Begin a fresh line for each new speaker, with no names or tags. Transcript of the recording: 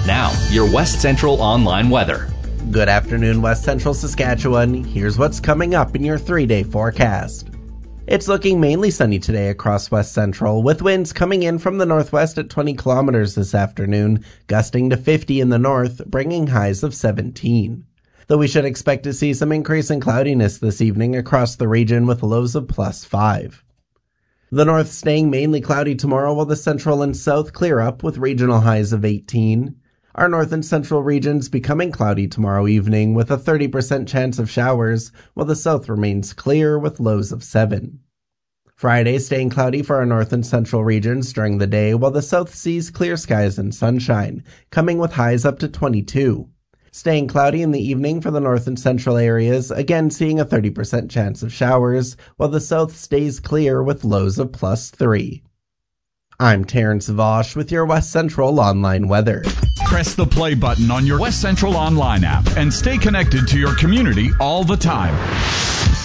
Now, your West Central Online weather.
Good afternoon, West Central Saskatchewan. Here's what's coming up in your 3-day forecast. It's looking mainly sunny today across West Central, with winds coming in from the northwest at 20 kilometers this afternoon, gusting to 50 in the north, bringing highs of 17. Though we should expect to see some increase in cloudiness this evening across the region with lows of +5. The north staying mainly cloudy tomorrow, while the central and south clear up with regional highs of 18. Our north and central regions becoming cloudy tomorrow evening with a 30% chance of showers, while the south remains clear with lows of 7. Friday staying cloudy for our north and central regions during the day, while the south sees clear skies and sunshine, coming with highs up to 22. Staying cloudy in the evening for the north and central areas, again seeing a 30% chance of showers, while the south stays clear with lows of +3. I'm Terrence Vosch with your West Central Online weather.
Press the play button on your West Central Online app and stay connected to your community all the time.